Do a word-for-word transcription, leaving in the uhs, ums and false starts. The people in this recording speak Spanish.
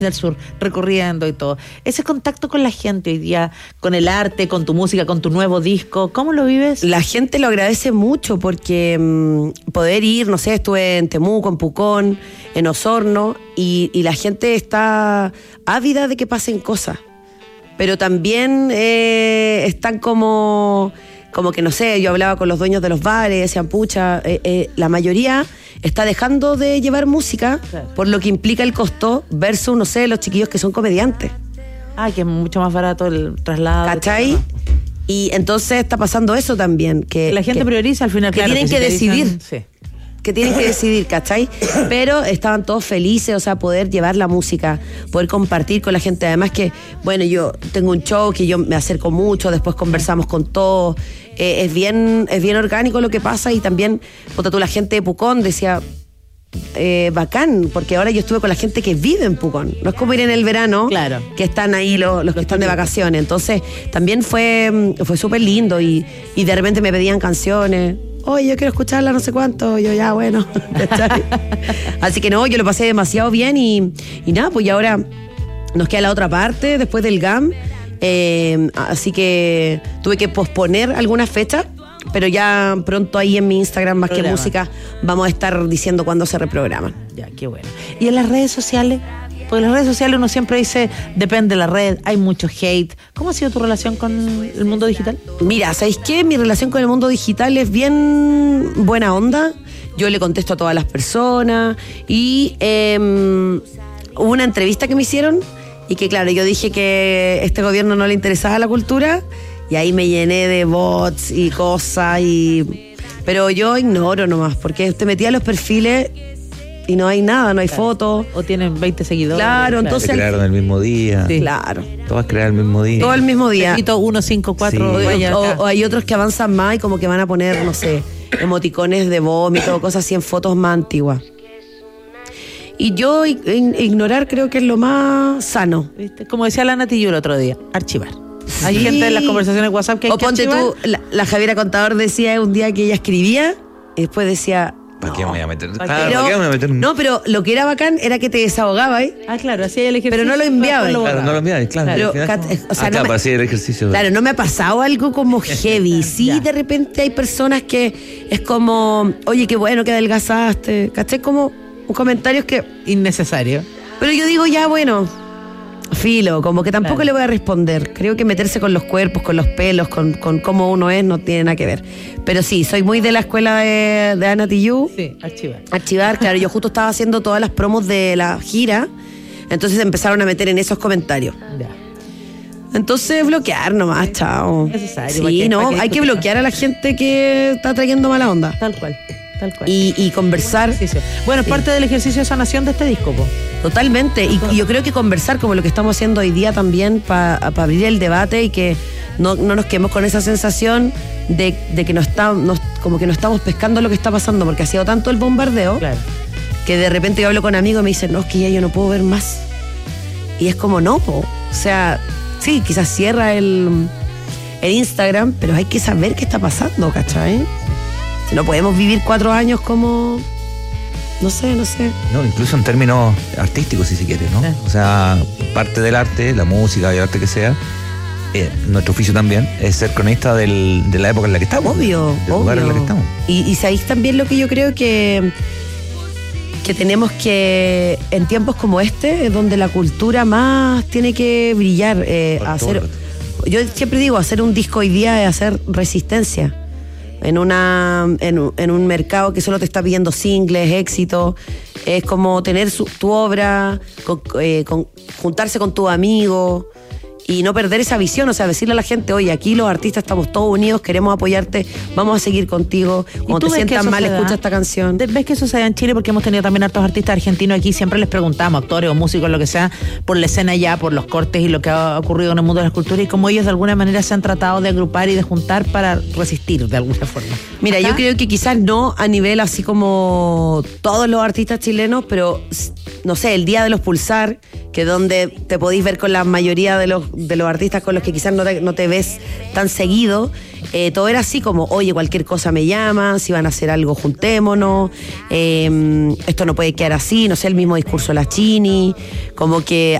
del Sur, recorriendo y todo. Ese contacto con la gente hoy día, con el arte, con tu música, con tu nuevo disco, ¿cómo lo vives? La gente lo agradece mucho porque mmm, poder ir, no sé, estuve en Temuco, en Pucón, en Osorno, y, y la gente está ávida de que pasen cosas. Pero también eh, están como... Como que, no sé, yo hablaba con los dueños de los bares, decían, pucha, eh, eh, la mayoría está dejando de llevar música, claro, por lo que implica el costo, versus, no sé, los chiquillos que son comediantes. Ah, que es mucho más barato el traslado. ¿Cachai? Y entonces está pasando eso también. Que la gente que, prioriza al final, que claro, tienen que, que que decidir. dicen, sí. Que tienen que decidir, ¿cachai? Pero estaban todos felices, o sea, poder llevar la música, poder compartir con la gente. Además que, bueno, yo tengo un show que yo me acerco mucho, después conversamos con todos. Eh, es bien es bien orgánico lo que pasa, y también, puta tú, la gente de Pucón decía, eh, bacán, porque ahora yo estuve con la gente que vive en Pucón. No es como ir en el verano, claro, que están ahí los, los, los que están de vacaciones. Entonces, también fue, fue súper lindo, y, y de repente me pedían canciones. Oye, yo quiero escucharla, no sé cuánto. Yo, ya, bueno. Así que no, yo lo pasé demasiado bien, y, y nada, pues y ahora nos queda la otra parte después del G A M. Eh, así que tuve que posponer algunas fechas, pero ya pronto ahí en mi Instagram, Más Que Música, vamos a estar diciendo cuándo se reprograman. Ya, qué bueno. ¿Y en las redes sociales? Porque en las redes sociales uno siempre dice, depende de la red, hay mucho hate. ¿Cómo ha sido tu relación con el mundo digital? Mira, ¿sabéis qué? Mi relación con el mundo digital es bien buena onda. Yo le contesto a todas las personas. Y eh, hubo una entrevista que me hicieron, y que claro, yo dije que este gobierno no le interesaba la cultura, y ahí me llené de bots y cosas, y pero yo ignoro nomás, porque te metí a los perfiles y no hay nada, no hay, claro, fotos. O tienen veinte seguidores. Claro, claro. Entonces... Se crearon el mismo día. Sí. Claro. Todas crearon el mismo día. Todo el mismo día. uno, cinco, cuatro. Sí. O, o hay otros que avanzan más y como que van a poner, no sé, emoticones de vómito o cosas así en fotos más antiguas. Y yo ignorar creo que es lo más sano. ¿Viste? Como decía la Nati yo el otro día, archivar. Sí. Hay gente en las conversaciones de WhatsApp que hay o que ponte archivar. tú, la, la Javiera Contador decía un día que ella escribía y después decía... ¿Para no, qué me voy a meter? Pero, Claro, ¿para qué me voy a meter? No, pero lo que era bacán era que te desahogaba, ¿eh? Ah, claro, hacía el ejercicio. Pero no lo enviaba. Claro, no lo enviaba, claro. Pero, cat, o sea, ah, no claro, me, para hacer el ejercicio. Claro, no me ha pasado algo como heavy. Sí, de repente hay personas que es como, oye, qué bueno que adelgazaste. ¿Caché? Como comentarios que... Innecesario. Pero yo digo, ya, bueno, filo, como que tampoco, claro, le voy a responder. Creo que meterse con los cuerpos, con los pelos, con, con cómo uno es, no tiene nada que ver. Pero sí, soy muy de la escuela de, de Ana Tijoux. Sí, archivar. Archivar, claro. Yo justo estaba haciendo todas las promos de la gira, entonces empezaron a meter en esos comentarios. Ya. Entonces bloquear nomás, sí, chao. Necesario. Sí, que, no, que hay que bloquear a la gente que está trayendo mala onda. Tal cual. Tal cual. Y, y conversar. Sí, sí. Bueno, es sí. parte del ejercicio de sanación de este disco, po. Totalmente. Y, y yo creo que conversar, como lo que estamos haciendo hoy día también, para pa abrir el debate y que no, no nos quedemos con esa sensación de, de que no está, nos, como que no estamos pescando lo que está pasando, porque ha sido tanto el bombardeo, claro, que de repente yo hablo con amigos y me dicen, no, es que ya yo no puedo ver más. Y es como, no, po. O sea, sí, quizás cierra el, el Instagram, pero hay que saber qué está pasando, ¿cachai? No podemos vivir cuatro años como... No sé, no sé. No, incluso en términos artísticos, si se quiere, ¿no? Eh. O sea, parte del arte, la música y el arte que sea, eh, nuestro oficio también es ser cronista del, de la época en la que estamos. Obvio, del obvio. lugar en la que estamos. Y, y sabéis también lo que yo creo que... que tenemos que, en tiempos como este, es donde la cultura más tiene que brillar. Eh, hacer, yo siempre digo, hacer un disco hoy día es hacer resistencia. En, una, en, en un mercado que solo te está pidiendo singles, éxito. Es como tener su, tu obra, con, eh, con, juntarse con tus amigos y no perder esa visión, o sea, decirle a la gente, oye, aquí los artistas estamos todos unidos, queremos apoyarte, vamos a seguir contigo. Cuando te sientas mal, escucha esta canción. ¿Ves que eso se da en Chile? Porque hemos tenido también hartos artistas argentinos aquí, siempre les preguntamos, actores o músicos, lo que sea, por la escena ya, por los cortes y lo que ha ocurrido en el mundo de la cultura y cómo ellos de alguna manera se han tratado de agrupar y de juntar para resistir de alguna forma. Mira, ¿acá? Yo creo que quizás no a nivel así como todos los artistas chilenos, pero no sé, el Día de los Pulsar, que donde te podéis ver con la mayoría de los de los artistas con los que quizás no te, no te ves tan seguido, eh, todo era así como, oye, cualquier cosa me llama, si van a hacer algo, juntémonos, eh, esto no puede quedar así, no sé, el mismo discurso de la Chini, como que